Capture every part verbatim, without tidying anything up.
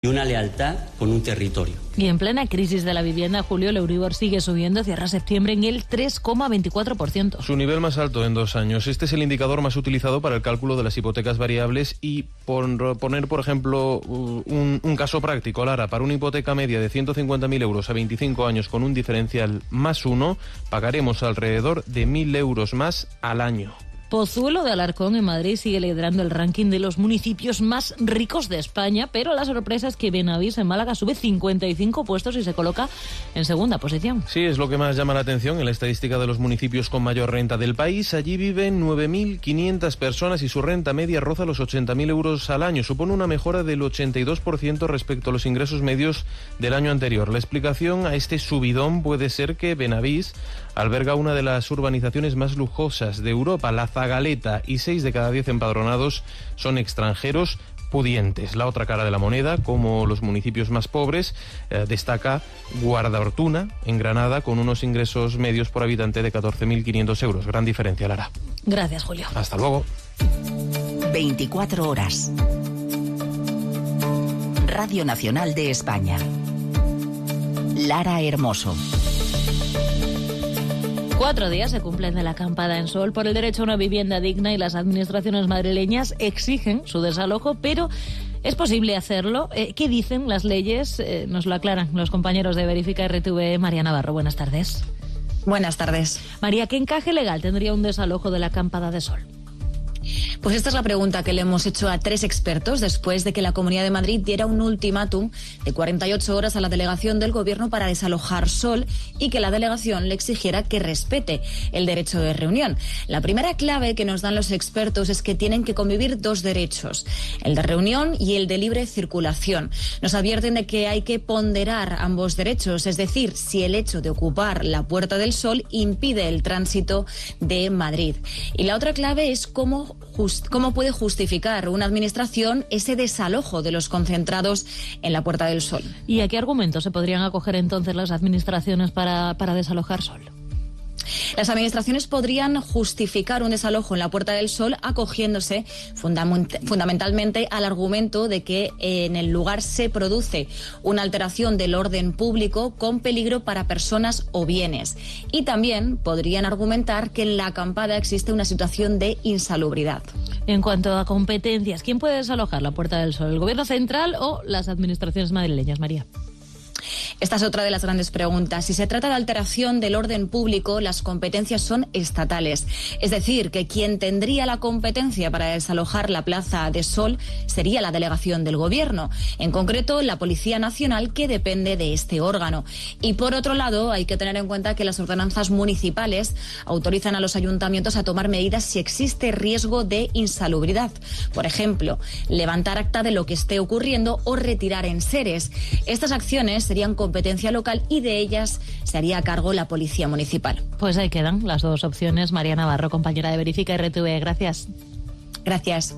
y una lealtad con un territorio. Y en plena crisis de la vivienda, Julio, el Euribor sigue subiendo, cierra septiembre en el tres coma veinticuatro por ciento. Su nivel más alto en dos años. Este es el indicador más utilizado para el cálculo de las hipotecas variables y por poner, por ejemplo, un, un caso práctico, Lara, para una hipoteca media de ciento cincuenta mil euros a veinticinco años con un diferencial más uno, pagaremos alrededor de mil euros más al año. Pozuelo de Alarcón en Madrid sigue liderando el ranking de los municipios más ricos de España, pero la sorpresa es que Benavís en Málaga sube cincuenta y cinco puestos y se coloca en segunda posición. Sí, es lo que más llama la atención en la estadística de los municipios con mayor renta del país. Allí viven nueve mil quinientas personas y su renta media roza los ochenta mil euros al año. Supone una mejora del ochenta y dos por ciento respecto a los ingresos medios del año anterior. La explicación a este subidón puede ser que Benavís alberga una de las urbanizaciones más lujosas de Europa, la Zagaleta, y seis de cada diez empadronados son extranjeros pudientes. La otra cara de la moneda, como los municipios más pobres, eh, destaca Guardaortuna, en Granada, con unos ingresos medios por habitante de catorce mil quinientos euros. Gran diferencia, Lara. Gracias, Julio. Hasta luego. veinticuatro horas. Radio Nacional de España. Lara Hermoso. Cuatro días se cumplen de la acampada en Sol por el derecho a una vivienda digna y las administraciones madrileñas exigen su desalojo, pero ¿es posible hacerlo? Eh, ¿Qué dicen las leyes? Eh, nos lo aclaran los compañeros de Verifica R T V. María Navarro, buenas tardes. Buenas tardes. María, ¿qué encaje legal tendría un desalojo de la acampada de Sol? Pues esta es la pregunta que le hemos hecho a tres expertos después de que la Comunidad de Madrid diera un ultimátum de cuarenta y ocho horas a la delegación del Gobierno para desalojar Sol y que la delegación le exigiera que respete el derecho de reunión. La primera clave que nos dan los expertos es que tienen que convivir dos derechos, el de reunión y el de libre circulación. Nos advierten de que hay que ponderar ambos derechos, es decir, si el hecho de ocupar la Puerta del Sol impide el tránsito de Madrid. Y la otra clave es cómo Just, ¿Cómo puede justificar una administración ese desalojo de los concentrados en la Puerta del Sol? ¿Y a qué argumentos se podrían acoger entonces las administraciones para, para desalojar Sol? Las administraciones podrían justificar un desalojo en la Puerta del Sol acogiéndose fundament- fundamentalmente al argumento de que en el lugar se produce una alteración del orden público con peligro para personas o bienes. Y también podrían argumentar que en la acampada existe una situación de insalubridad. En cuanto a competencias, ¿quién puede desalojar la Puerta del Sol? ¿El Gobierno central o las administraciones madrileñas, María? Esta es otra de las grandes preguntas. Si se trata de alteración del orden público, las competencias son estatales. Es decir, que quien tendría la competencia para desalojar la Plaza de Sol sería la delegación del Gobierno, en concreto la Policía Nacional, que depende de este órgano. Y por otro lado, hay que tener en cuenta que las ordenanzas municipales autorizan a los ayuntamientos a tomar medidas si existe riesgo de insalubridad. Por ejemplo, levantar acta de lo que esté ocurriendo o retirar enseres. Estas acciones serían competencia local y de ellas se haría a cargo la Policía Municipal. Pues ahí quedan las dos opciones. María Navarro, compañera de Verifica R T V. Gracias. Gracias.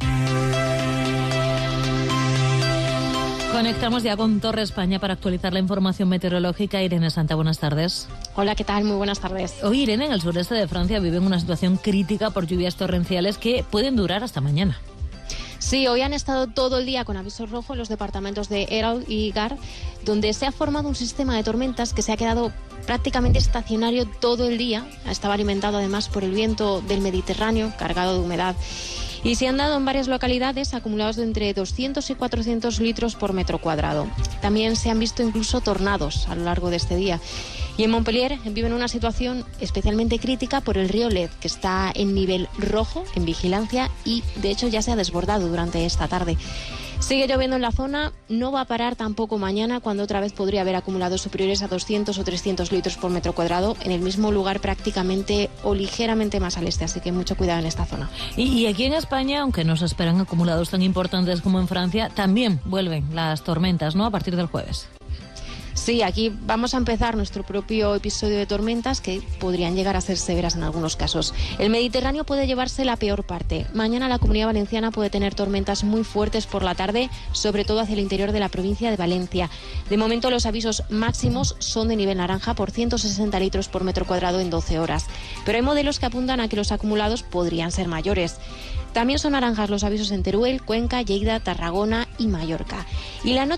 Conectamos ya con Torre España para actualizar la información meteorológica. Irene Santa, buenas tardes. Hola, ¿qué tal? Muy buenas tardes. Hoy, Irene, en el sureste de Francia viven una situación crítica por lluvias torrenciales que pueden durar hasta mañana. Sí, hoy han estado todo el día con aviso rojo en los departamentos de Hérault y Gard, donde se ha formado un sistema de tormentas que se ha quedado prácticamente estacionario todo el día. Estaba alimentado además por el viento del Mediterráneo, cargado de humedad. Y se han dado en varias localidades acumulados de entre doscientos y cuatrocientos litros por metro cuadrado. También se han visto incluso tornados a lo largo de este día. Y en Montpellier viven una situación especialmente crítica por el río Lez, que está en nivel rojo, en vigilancia, y de hecho ya se ha desbordado durante esta tarde. Sigue lloviendo en la zona, no va a parar tampoco mañana, cuando otra vez podría haber acumulados superiores a doscientos o trescientos litros por metro cuadrado en el mismo lugar prácticamente o ligeramente más al este, así que mucho cuidado en esta zona. Y, y aquí en España, aunque no se esperan acumulados tan importantes como en Francia, también vuelven las tormentas, ¿no?, a partir del jueves. Sí, aquí vamos a empezar nuestro propio episodio de tormentas que podrían llegar a ser severas en algunos casos. El Mediterráneo puede llevarse la peor parte. Mañana la Comunidad Valenciana puede tener tormentas muy fuertes por la tarde, sobre todo hacia el interior de la provincia de Valencia. De momento los avisos máximos son de nivel naranja por ciento sesenta litros por metro cuadrado en doce horas. Pero hay modelos que apuntan a que los acumulados podrían ser mayores. También son naranjas los avisos en Teruel, Cuenca, Lleida, Tarragona y Mallorca. Y la noche